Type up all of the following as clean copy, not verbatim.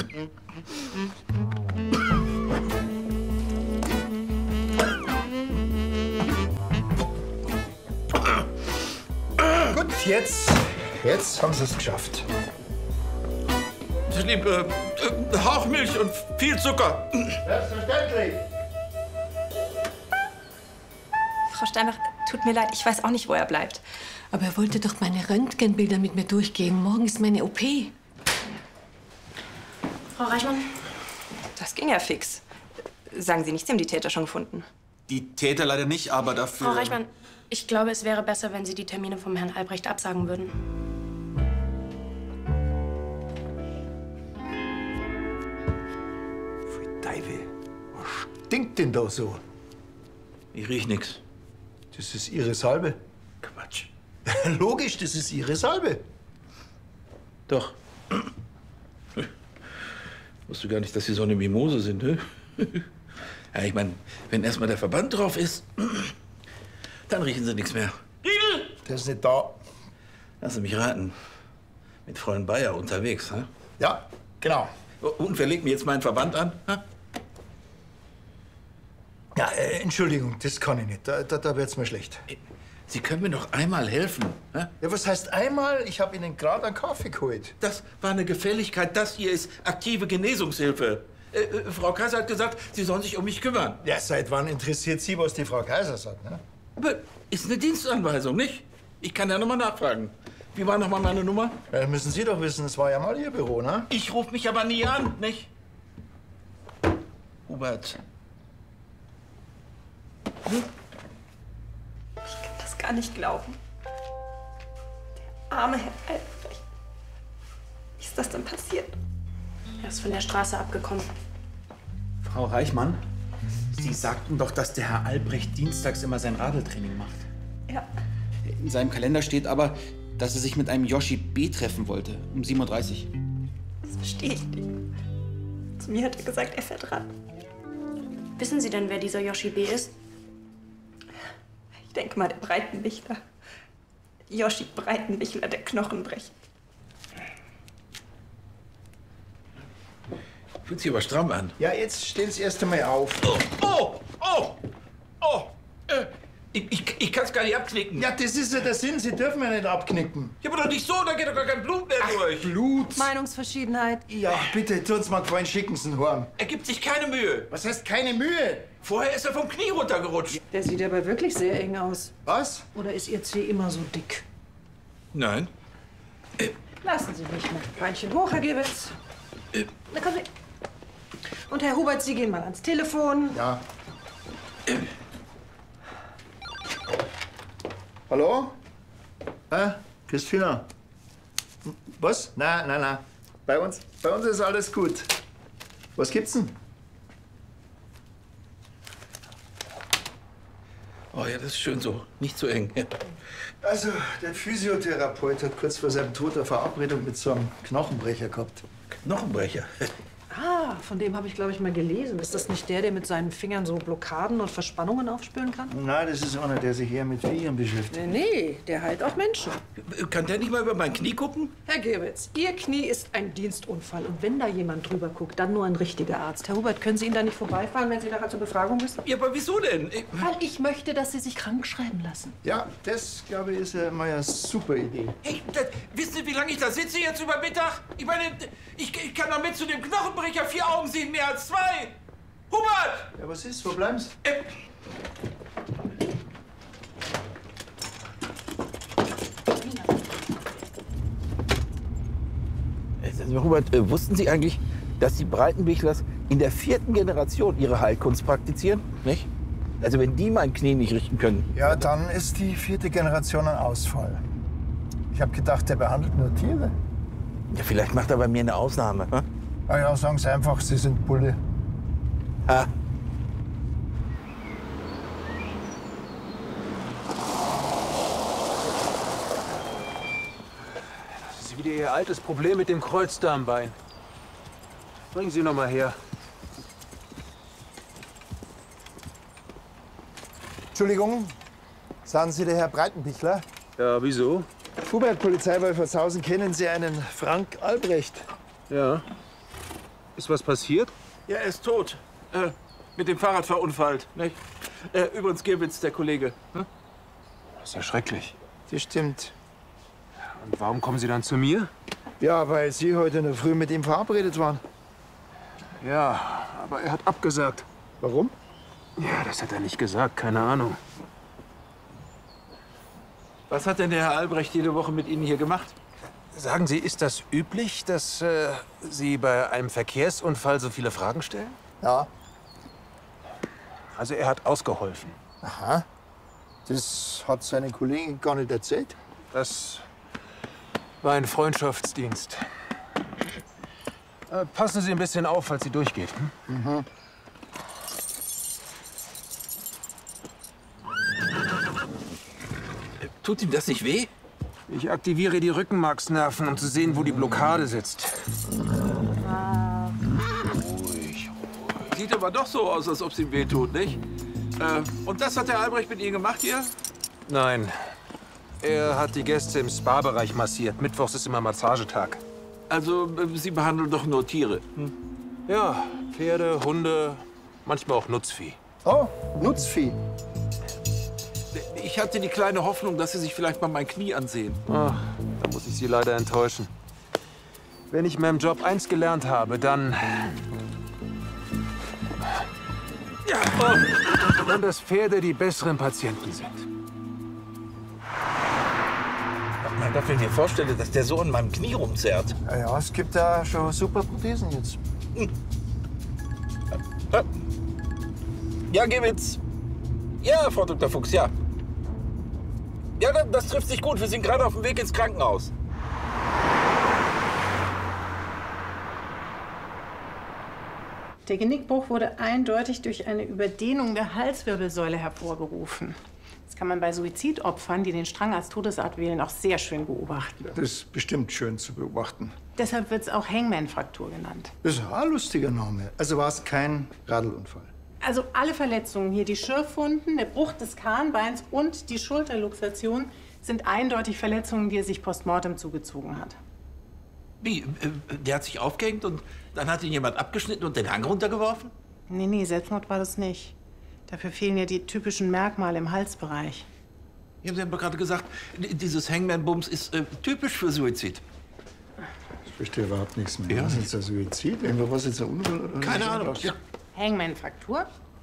Gut, jetzt haben Sie es geschafft. Ich liebe Hauchmilch und viel Zucker. Selbstverständlich. Frau Steinbach, tut mir leid, ich weiß auch nicht, wo er bleibt. Aber er wollte doch meine Röntgenbilder mit mir durchgehen. Morgen ist meine OP. Frau Reichmann? Das ging ja fix. Sagen Sie nicht, Sie haben die Täter schon gefunden. Die Täter leider nicht, aber dafür... Frau Reichmann, ich glaube, es wäre besser, wenn Sie die Termine vom Herrn Albrecht absagen würden. Pfui Teufel, was stinkt denn da so? Ich riech nix. Das ist Ihre Salbe. Quatsch. Logisch, das ist Ihre Salbe. Doch. Wusste gar nicht, dass Sie so eine Mimose sind, ne? Ja, ich meine, wenn erstmal der Verband drauf ist, dann riechen Sie nichts mehr. Riegel! Der ist nicht da. Lassen Sie mich raten. Mit Fräulein Bayer unterwegs, ne? Ja, genau. Und wer legt mir jetzt meinen Verband an? Ha? Ja, Entschuldigung, das kann ich nicht. Da wird's mir schlecht. Sie können mir doch einmal helfen. Ne? Ja, was heißt einmal? Ich habe Ihnen gerade einen Kaffee geholt. Das war eine Gefälligkeit. Das hier ist aktive Genesungshilfe. Frau Kaiser hat gesagt, Sie sollen sich um mich kümmern. Ja, seit wann interessiert Sie, was die Frau Kaiser sagt, ne? Aber ist eine Dienstanweisung, nicht? Ich kann ja noch mal nachfragen. Wie war noch mal meine Nummer? Ja, das müssen Sie doch wissen, es war ja mal Ihr Büro, ne? Ich rufe mich aber nie an, nicht? Hubert. Ich kann das gar nicht glauben. Der arme Herr Albrecht. Wie ist das denn passiert? Er ist von der Straße abgekommen. Frau Reichmann, Sie sagten doch, dass der Herr Albrecht dienstags immer sein Radeltraining macht. Ja. In seinem Kalender steht aber, dass er sich mit einem Yoshi B. treffen wollte, um 7:30 Uhr. Das verstehe ich nicht. Zu mir hat er gesagt, er fährt ran. Wissen Sie denn, wer dieser Yoshi B. ist? Ich denke mal, der Breitenbichler. Yoshi Breitenbichler, der Knochenbrecher. Fühlt sich aber stramm an. Ja, jetzt stehen Sie erst einmal auf. Ich kann es gar nicht abknicken. Ja, das ist ja der Sinn. Sie dürfen ja nicht abknicken. Ja, aber doch nicht so, da geht doch gar kein Blut mehr durch. Blut. Meinungsverschiedenheit. Ja, bitte, tun's mal gefallen, schicken Sie ihn heim. Er gibt sich keine Mühe. Was heißt keine Mühe? Vorher ist er vom Knie runtergerutscht. Der sieht aber wirklich sehr eng aus. Was? Oder ist Ihr Zeh immer so dick? Nein. Lassen Sie mich mal. Beinchen hoch, Herr Gewitz. Na, kommen Sie. Und Herr Hubert, Sie gehen mal ans Telefon. Ja. Hallo? Christina? Was? Na. Bei uns ist alles gut. Was gibt's denn? Oh ja, das ist schön so. Nicht zu eng. Ja. Also, der Physiotherapeut hat kurz vor seinem Tod eine Verabredung mit so einem Knochenbrecher gehabt. Knochenbrecher. Ah, von dem habe ich, glaube ich, mal gelesen. Ist das nicht der mit seinen Fingern so Blockaden und Verspannungen aufspüren kann? Nein, das ist einer, der sich eher mit Viechern beschäftigt. Nee, der heilt auch Menschen. Kann der nicht mal über mein Knie gucken? Herr Gewitz, Ihr Knie ist ein Dienstunfall. Und wenn da jemand drüber guckt, dann nur ein richtiger Arzt. Herr Hubert, können Sie ihn da nicht vorbeifahren, wenn Sie nachher zur Befragung müssen? Ja, aber wieso denn? Weil ich möchte, dass Sie sich krank schreiben lassen. Ja, das, glaube ich, ist ja mal eine super Idee. Hey, wissen Sie, wie lange ich da sitze jetzt über Mittag? Ich meine, ich kann doch mit zu dem Knochenbrecher 4 Augen sehen, mehr als 2. Hubert! Ja, was ist? Wo bleiben Sie? Hubert, wussten Sie eigentlich, dass die Breitenbichlers in der 4. Generation ihre Heilkunst praktizieren? Nicht? Also wenn die mein Knie nicht richten können. Ja, dann ist die 4. Generation ein Ausfall. Ich habe gedacht, der behandelt nur Tiere. Ja, vielleicht macht er bei mir eine Ausnahme. Hm? Ah ja, sagen Sie einfach, Sie sind Bulle. Ah. Das ist wieder Ihr altes Problem mit dem Kreuzdarmbein. Bringen Sie noch mal her. Entschuldigung, sagen Sie der Herr Breitenbichler? Ja, wieso? Hubert, Polizei bei Vershausen, kennen Sie einen Frank Albrecht? Ja. Ist was passiert? Ja, er ist tot. Mit dem Fahrrad verunfallt. Nicht? Übrigens Gewitz, der Kollege. Hm? Das ist ja schrecklich. Das stimmt. Und warum kommen Sie dann zu mir? Ja, weil Sie heute in der Früh mit ihm verabredet waren. Ja, aber er hat abgesagt. Warum? Ja, das hat er nicht gesagt. Keine Ahnung. Was hat denn der Herr Albrecht jede Woche mit Ihnen hier gemacht? Sagen Sie, ist das üblich, dass Sie bei einem Verkehrsunfall so viele Fragen stellen? Ja. Also er hat ausgeholfen. Aha. Das hat seine Kollegin gar nicht erzählt. Das war ein Freundschaftsdienst. Passen Sie ein bisschen auf, falls sie durchgeht. Hm? Tut ihm das nicht weh? Ich aktiviere die Rückenmarksnerven, um zu sehen, wo die Blockade sitzt. Sieht aber doch so aus, als ob es ihm weh tut, nicht? Und das hat der Albrecht mit Ihnen gemacht hier? Nein. Er hat die Gäste im Spa-Bereich massiert. Mittwochs ist immer Massagetag. Also, Sie behandeln doch nur Tiere. Hm? Ja, Pferde, Hunde, manchmal auch Nutzvieh. Oh, Nutzvieh. Ich hatte die kleine Hoffnung, dass Sie sich vielleicht mal mein Knie ansehen. Ach, da muss ich Sie leider enttäuschen. Wenn ich in meinem Job eins gelernt habe, dann... Dann, dass Pferde die besseren Patienten sind. Mein Gott, wenn ich mir vorstelle, dass der so an meinem Knie rumzerrt. Ja, es gibt da schon super Prothesen jetzt. Ja, Gewitz. Ja, Frau Dr. Fuchs, ja. Ja, das trifft sich gut. Wir sind gerade auf dem Weg ins Krankenhaus. Der Genickbruch wurde eindeutig durch eine Überdehnung der Halswirbelsäule hervorgerufen. Das kann man bei Suizidopfern, die den Strang als Todesart wählen, auch sehr schön beobachten. Das ist bestimmt schön zu beobachten. Deshalb wird es auch Hangman-Fraktur genannt. Das ist ein lustiger Name. Also war es kein Radlunfall. Also alle Verletzungen hier, die Schürfwunden, der Bruch des Kahnbeins und die Schulterluxation sind eindeutig Verletzungen, die er sich postmortem zugezogen hat. Wie? Der hat sich aufgehängt und dann hat ihn jemand abgeschnitten und den Hang runtergeworfen? Nee, Selbstmord war das nicht. Dafür fehlen ja die typischen Merkmale im Halsbereich. Ja, Sie haben doch gerade gesagt, dieses Hangman-Bums ist typisch für Suizid. Ich verstehe überhaupt nichts mehr. Ja. Was ist jetzt ein Suizid? Irgendwo was jetzt ein Unfall? Oder Keine Ahnung. Ja. Hangman-Fraktur.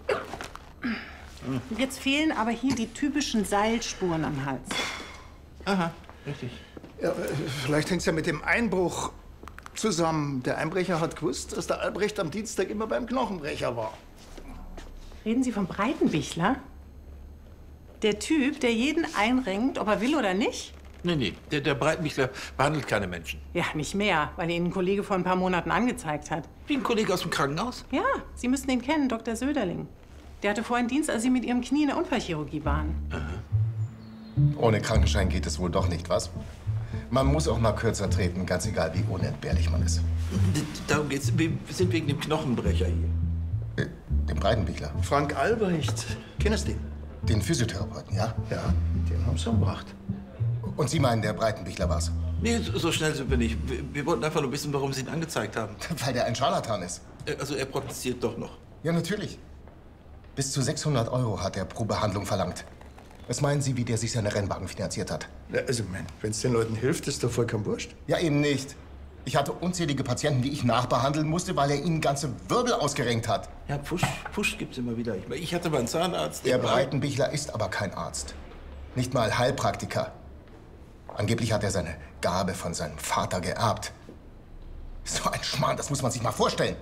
Jetzt fehlen aber hier die typischen Seilspuren am Hals. Aha, richtig. Ja, vielleicht hängt es ja mit dem Einbruch zusammen. Der Einbrecher hat gewusst, dass der Albrecht am Dienstag immer beim Knochenbrecher war. Reden Sie vom Breitenbichler? Der Typ, der jeden einrenkt, ob er will oder nicht? Nee, der Breitenbichler behandelt keine Menschen. Ja, nicht mehr, weil ihn ein Kollege vor ein paar Monaten angezeigt hat. Wie ein Kollege aus dem Krankenhaus? Ja, Sie müssten ihn kennen, Dr. Söderling. Der hatte vorhin Dienst, als Sie mit Ihrem Knie in der Unfallchirurgie waren. Ohne Krankenschein geht es wohl doch nicht, was? Man muss auch mal kürzer treten, ganz egal, wie unentbehrlich man ist. Darum geht's. Wir sind wegen dem Knochenbrecher hier. Dem Breitenbichler. Frank Albrecht. Kennst du den? Den Physiotherapeuten, ja? Ja, den haben sie umgebracht. Und Sie meinen, der Breitenbichler war's? Nee, so schnell sind wir nicht. Wir wollten einfach nur wissen, warum Sie ihn angezeigt haben. Weil der ein Scharlatan ist. Also er protestiert doch noch. Ja, natürlich. Bis zu 600 € hat er pro Behandlung verlangt. Was meinen Sie, wie der sich seine Rennwagen finanziert hat? Ja, also, wenn es den Leuten hilft, ist doch vollkommen wurscht. Ja, eben nicht. Ich hatte unzählige Patienten, die ich nachbehandeln musste, weil er ihnen ganze Wirbel ausgerenkt hat. Ja, Pfusch gibt's immer wieder. Ich hatte mal einen Zahnarzt. Der Breitenbichler ist aber kein Arzt. Nicht mal Heilpraktiker. Angeblich hat er seine Gabe von seinem Vater geerbt. So ein Schmarrn, das muss man sich mal vorstellen.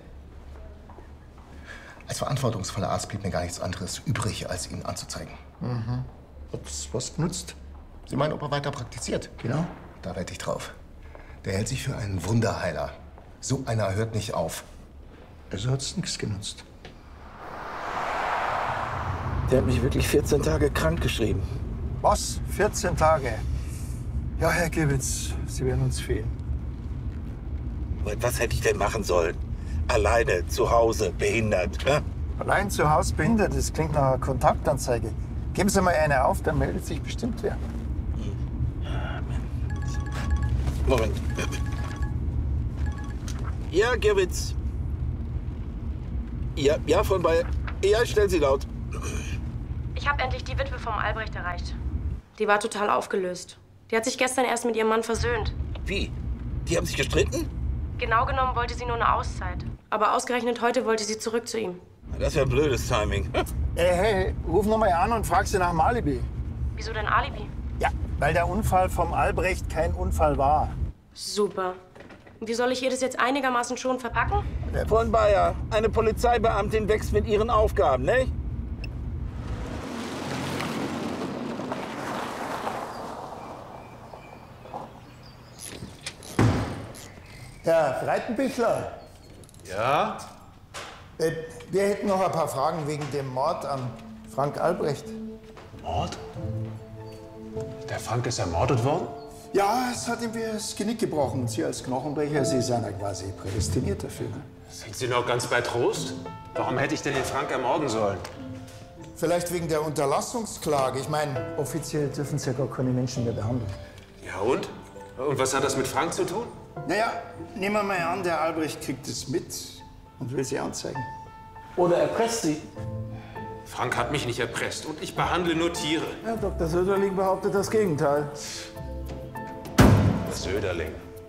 Als verantwortungsvoller Arzt blieb mir gar nichts anderes übrig, als ihn anzuzeigen. Mhm. Hat's was genutzt? Sie meinen, ob er weiter praktiziert? Genau. Da wette ich drauf. Der hält sich für einen Wunderheiler. So einer hört nicht auf. Also hat's nichts genutzt. Der hat mich wirklich 14 Tage krank geschrieben. Was? 14 Tage? Ja, Herr Gewitz, Sie werden uns fehlen. Was hätte ich denn machen sollen? Alleine, zu Hause, behindert. Ja? Allein zu Hause behindert, das klingt nach einer Kontaktanzeige. Geben Sie mal eine auf, dann meldet sich bestimmt wer. Moment. Ja, Gewitz. Ja, von bei... Ja, stellen Sie laut. Ich habe endlich die Witwe vom Albrecht erreicht. Die war total aufgelöst. Die hat sich gestern erst mit ihrem Mann versöhnt. Wie? Die haben sich gestritten? Genau genommen wollte sie nur eine Auszeit. Aber ausgerechnet heute wollte sie zurück zu ihm. Das ist ja ein blödes Timing. Hey, ruf noch mal an und frag sie nach dem Alibi. Wieso denn Alibi? Ja, weil der Unfall vom Albrecht kein Unfall war. Super. Und wie soll ich ihr das jetzt einigermaßen schon verpacken? Von Bayer, eine Polizeibeamtin wächst mit ihren Aufgaben, nicht? Herr Breitenbichler, Ja? wir hätten noch ein paar Fragen wegen dem Mord an Frank Albrecht. Mord? Der Frank ist ermordet worden? Ja, es hat ihm das Genick gebrochen. Und Sie als Knochenbrecher, Sie sind ja quasi prädestiniert dafür. Ne? Sind Sie noch ganz bei Trost? Warum hätte ich denn den Frank ermorden sollen? Vielleicht wegen der Unterlassungsklage. Ich meine, offiziell dürfen Sie ja gar keine Menschen mehr behandeln. Ja und? Und was hat das mit Frank zu tun? Naja, nehmen wir mal an, der Albrecht kriegt es mit und will Sie anzeigen. Oder erpresst sie. Frank hat mich nicht erpresst und ich behandle nur Tiere. Ja, Dr. Söderling behauptet das Gegenteil. Söderling.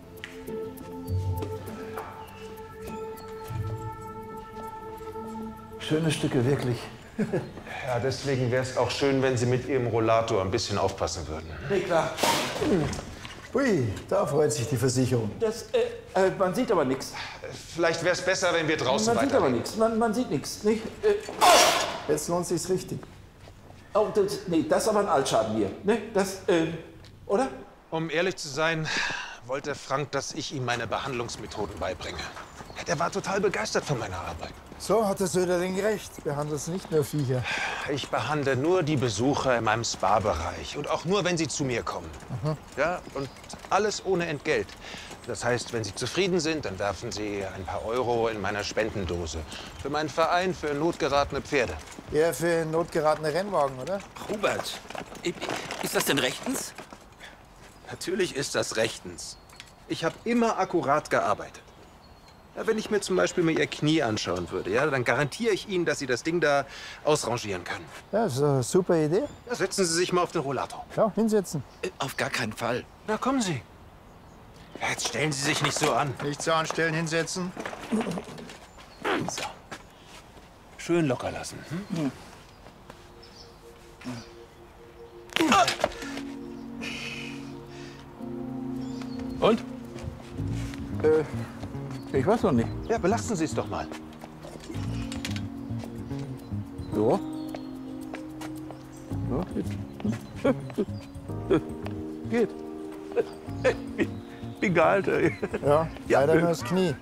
Schöne Stücke, wirklich. Ja, deswegen wäre es auch schön, wenn Sie mit Ihrem Rollator ein bisschen aufpassen würden. Nee, klar. Ui, da freut sich die Versicherung. Das, man sieht aber nichts. Vielleicht wäre es besser, wenn wir draußen Man sieht aber weiterreden. nichts. Man sieht nichts, nicht? Jetzt lohnt sich's richtig. Oh, das ist aber ein Altschaden hier. Ne? Das, oder? Um ehrlich zu sein, wollte Frank, dass ich ihm meine Behandlungsmethoden beibringe. Der war total begeistert von meiner Arbeit. So hat der Söderling recht. Behandelst nicht nur Viecher. Ich behandle nur die Besucher in meinem Spa-Bereich und auch nur, wenn sie zu mir kommen. Ja, und alles ohne Entgelt. Das heißt, wenn Sie zufrieden sind, dann werfen Sie ein paar Euro in meiner Spendendose. Für meinen Verein, für notgeratene Pferde. Eher für notgeratene Rennwagen, oder? Hubert, ist das denn rechtens? Natürlich ist das rechtens. Ich habe immer akkurat gearbeitet. Ja, wenn ich mir zum Beispiel mal Ihr Knie anschauen würde, ja, dann garantiere ich Ihnen, dass Sie das Ding da ausrangieren können. Ja, das ist eine super Idee. Ja, setzen Sie sich mal auf den Rollator. Ja, hinsetzen. Auf gar keinen Fall. Na, kommen Sie. Ja, jetzt stellen Sie sich nicht so an. Nicht so anstellen, hinsetzen. So. Schön locker lassen. Hm? Und? Ich weiß noch nicht. Ja, belasten Sie es doch mal. Ja. Ja, geht. Bin geil, ey. Ja, leider nur das Knie.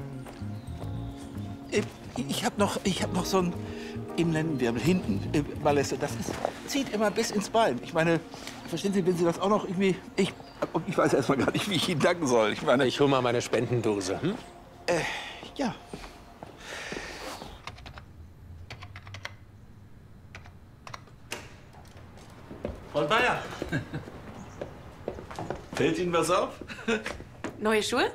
Ich hab noch so ein Innenlendenwirbel hinten, Malesse. Das zieht immer bis ins Bein. Ich meine, verstehen Sie, wenn Sie das auch noch irgendwie... Ich weiß erst mal gar nicht, wie ich Ihnen danken soll. Ich meine... Ich hole mal meine Spendendose. Hm? Ja. Frau Bayer. Fällt Ihnen was auf? Neue Schuhe?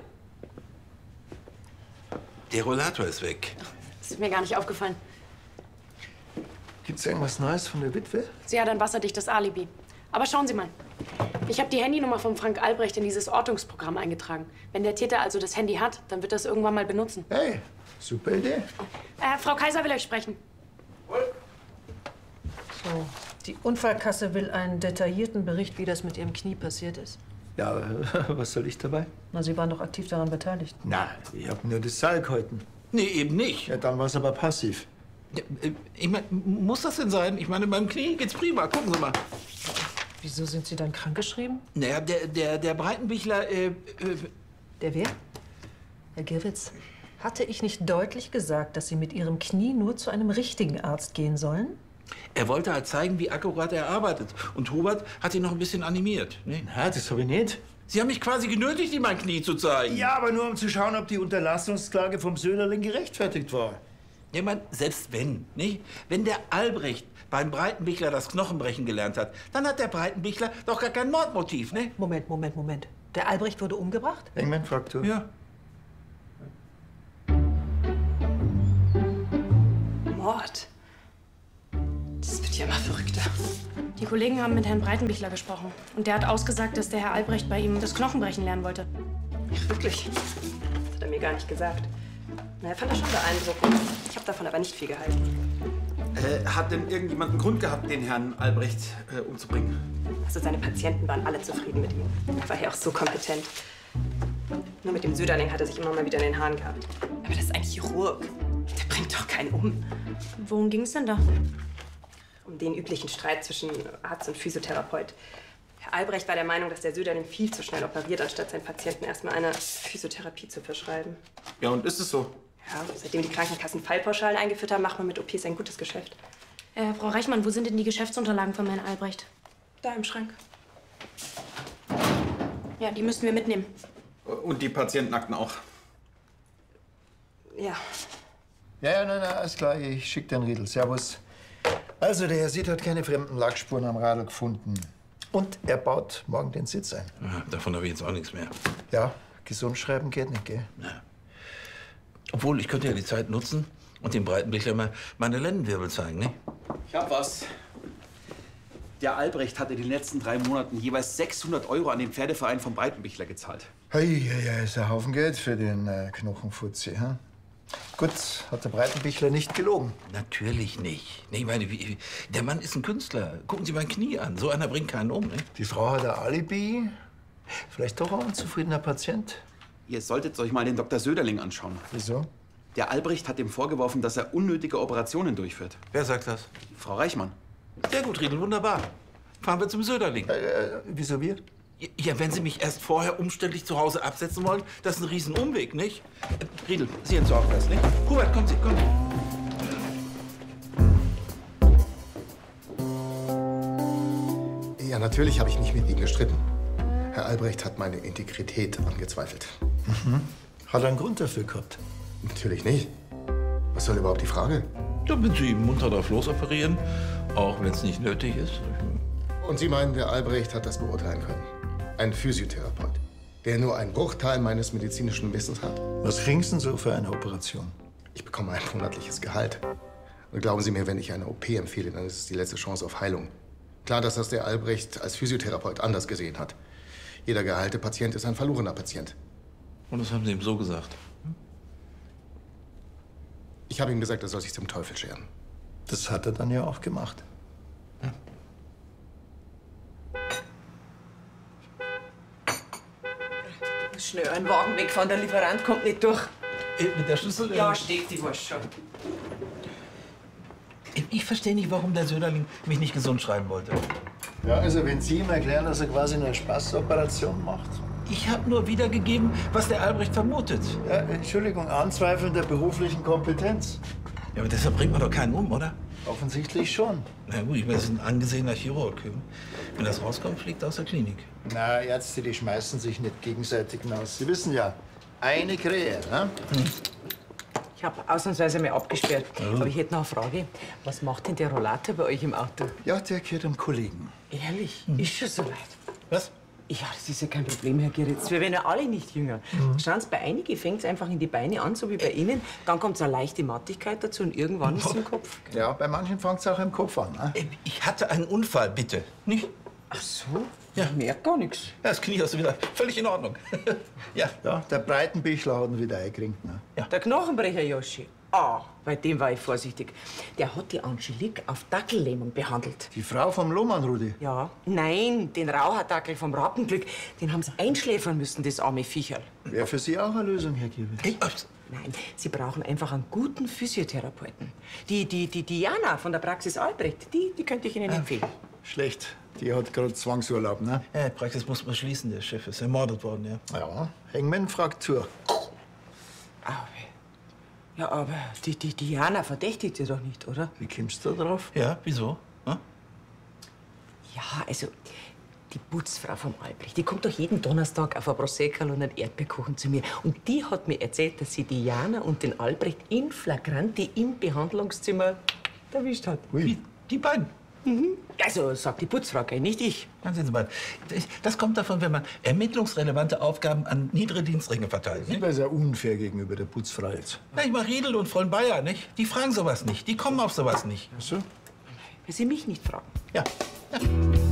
Der Rollator ist weg. Das ist mir gar nicht aufgefallen. Gibt's irgendwas Neues von der Witwe? Sie hat ein wasserdichtes Alibi. Aber schauen Sie mal. Ich habe die Handynummer von Frank Albrecht in dieses Ortungsprogramm eingetragen. Wenn der Täter also das Handy hat, dann wird er es irgendwann mal benutzen. Hey, super Idee. Frau Kaiser will euch sprechen. So, die Unfallkasse will einen detaillierten Bericht, wie das mit Ihrem Knie passiert ist. Ja, was soll ich dabei? Na, Sie waren doch aktiv daran beteiligt. Na, ich hab nur das Seil gehalten. Nee, eben nicht. Ja, dann war's aber passiv. Ja, ich meine, muss das denn sein? Ich meine, beim Knie geht's prima. Gucken Sie mal. Wieso sind Sie dann krankgeschrieben? Naja, der Breitenbichler, Der wer? Herr Girwitz, hatte ich nicht deutlich gesagt, dass Sie mit Ihrem Knie nur zu einem richtigen Arzt gehen sollen? er wollte halt zeigen, wie akkurat er arbeitet. Und Hubert hat ihn noch ein bisschen animiert. Ne? Na, das habe ich nicht. Sie haben mich quasi genötigt, ihm mein Knie zu zeigen. Ja, aber nur um zu schauen, ob die Unterlassungsklage vom Söderling gerechtfertigt war. Ja, man, selbst wenn, nicht? Wenn der Albrecht beim Breitenbichler das Knochenbrechen gelernt hat, dann hat der Breitenbichler doch gar kein Mordmotiv, ne? Moment. Der Albrecht wurde umgebracht? Engman-Fraktur. Ja. Mord. Das wird ja immer verrückter. Die Kollegen haben mit Herrn Breitenbichler gesprochen. Und der hat ausgesagt, dass der Herr Albrecht bei ihm das Knochenbrechen lernen wollte. Ach, wirklich? Das hat er mir gar nicht gesagt. Na, er fand das schon beeindruckend. Ich habe davon aber nicht viel gehalten. Hat denn irgendjemand einen Grund gehabt, den Herrn Albrecht umzubringen? Also seine Patienten waren alle zufrieden mit ihm. Er war ja auch so kompetent. Nur mit dem Söderling hat er sich immer mal wieder in den Haaren gehabt. Aber das ist ein Chirurg. Der bringt doch keinen um. Worum ging es denn da? Um den üblichen Streit zwischen Arzt und Physiotherapeut. Herr Albrecht war der Meinung, dass der Söderling viel zu schnell operiert, anstatt seinen Patienten erstmal eine Physiotherapie zu verschreiben. Ja, und ist es so? Ja, seitdem die Krankenkassen Fallpauschalen eingeführt haben, macht man mit OPs ein gutes Geschäft. Frau Reichmann, wo sind denn die Geschäftsunterlagen von Herrn Albrecht? Da im Schrank. Ja, die müssen wir mitnehmen. Und die Patientenakten auch? Ja. Ja, nein, alles klar. Ich schick den Riedel. Servus. Also, der Herr Sied hat keine fremden Lackspuren am Radl gefunden. Und er baut morgen den Sitz ein. Ja, davon habe ich jetzt auch nichts mehr. Ja, gesund schreiben geht nicht, gell? Ja. Obwohl, ich könnte ja die Zeit nutzen und dem Breitenbichler mal meine Lendenwirbel zeigen, ne? Ich hab was. Der Albrecht hat in den letzten 3 Monaten jeweils 600 € an den Pferdeverein vom Breitenbichler gezahlt. Hey, ja, ist ein Haufen Geld für den Knochenfutzi, hm? Gut, hat der Breitenbichler nicht gelogen. Natürlich nicht. Nee, ich meine, der Mann ist ein Künstler. Gucken Sie mein Knie an. So einer bringt keinen um, ne? Die Frau hat ein Alibi. Vielleicht doch ein unzufriedener Patient. Ihr solltet euch mal den Dr. Söderling anschauen. Wieso? Der Albrecht hat ihm vorgeworfen, dass er unnötige Operationen durchführt. Wer sagt das? Frau Reichmann. Sehr gut, Riedel, wunderbar. Fahren wir zum Söderling. Wieso wir? Ja, wenn Sie mich erst vorher umständlich zu Hause absetzen wollen, das ist ein Riesen-Umweg, nicht? Riedel, Sie entsorgen das, nicht? Hubert, kommen Sie, kommen Sie. Ja, natürlich habe ich nicht mit Ihnen gestritten. Herr Albrecht hat meine Integrität angezweifelt. Mhm. Hat er einen Grund dafür gehabt? Natürlich nicht. Was soll überhaupt die Frage? Ja, wenn Sie munter drauf losoperieren, auch wenn es nicht nötig ist. Und Sie meinen, der Albrecht hat das beurteilen können? Ein Physiotherapeut, der nur einen Bruchteil meines medizinischen Wissens hat? Was kriegen Sie denn so für eine Operation? Ich bekomme ein monatliches Gehalt. Und glauben Sie mir, wenn ich eine OP empfehle, dann ist es die letzte Chance auf Heilung. Klar, dass das der Albrecht als Physiotherapeut anders gesehen hat. Jeder geheilte Patient ist ein verlorener Patient. Und das haben Sie ihm so gesagt? Ich habe ihm gesagt, er soll sich zum Teufel scheren. Das hat er dann ja auch gemacht. Ja. Schnell einen Wagen wegfahren, der Lieferant kommt nicht durch. Mit der Schlüssel? Ja, steht die Wurst schon. Ich verstehe nicht, warum der Söderling mich nicht gesund schreiben wollte. Ja, also wenn Sie ihm erklären, dass er quasi eine Spaßoperation macht. Ich habe nur wiedergegeben, was der Albrecht vermutet. Ja, Entschuldigung, Anzweifeln der beruflichen Kompetenz. Ja, aber deshalb bringt man doch keinen um, oder? Offensichtlich schon. Na gut, ich bin ein angesehener Chirurg. Wenn das rauskommt, fliegt er aus der Klinik. Na, Ärzte, die schmeißen sich nicht gegenseitig hinaus. Sie wissen ja, eine Krähe, ne? Ich habe ausnahmsweise mal abgesperrt. Oh. Aber ich hätte noch eine Frage. Was macht denn der Rollator bei euch im Auto? Ja, der gehört einem Kollegen. Ehrlich? Ist schon so weit? Was? Ja, das ist ja kein Problem, Herr Geritz. Wir werden ja alle nicht jünger. Schauen Sie, bei einigen fängt es einfach in die Beine an, so wie bei Ihnen. Dann kommt eine leichte Mattigkeit dazu und irgendwann ist es im Kopf. Ja, bei manchen fängt es auch im Kopf an. Ne? Ich hatte einen Unfall, bitte. Nicht? Ach so? Ja. Ich merke gar nichts. Ja, das Knie ist wieder völlig in Ordnung. Ja. Ja, der Breitenbichler hat ihn wieder eingekringt. Ne? Ja. Der Knochenbrecher Joschi. Ah, bei dem war ich vorsichtig. Der hat die Angelique auf Dackellähmung behandelt. Die Frau vom Lohmann, Rudi? Ja. Nein, den Rauherdackel vom Rappenglück. Den haben sie einschläfern müssen, das arme Viecherl. Wäre für Sie auch eine Lösung, Herr Giewitz? Nein, Sie brauchen einfach einen guten Physiotherapeuten. Die Diana von der Praxis Albrecht, die könnte ich Ihnen empfehlen. Schlecht. Die hat gerade Zwangsurlaub, ne? Ja, die Praxis muss man schließen. Der Chef ist ermordet worden, ja. Ja, Hangman-Fraktur. Ja, aber die Diana verdächtigt Sie doch nicht, oder? Wie kommst du da drauf? Ja, wieso? Hm? Ja, also, die Putzfrau vom Albrecht, die kommt doch jeden Donnerstag auf ein Prosecco und einen Erdbeerkuchen zu mir. Und die hat mir erzählt, dass sie Diana und den Albrecht in flagranti im Behandlungszimmer erwischt hat. Ui. Die beiden? Also, sagt die Putzfrau, gell, nicht ich. Dann sehen Sie mal, das kommt davon, wenn man ermittlungsrelevante Aufgaben an niedere Dienstringe verteilt. Das ist sehr unfair gegenüber der Putzfrau jetzt. Na, ich mal Riedel und Fräulein Bayer, nicht? Die fragen sowas nicht. Die kommen auf sowas nicht. Ach so? Weil Sie mich nicht fragen. Ja.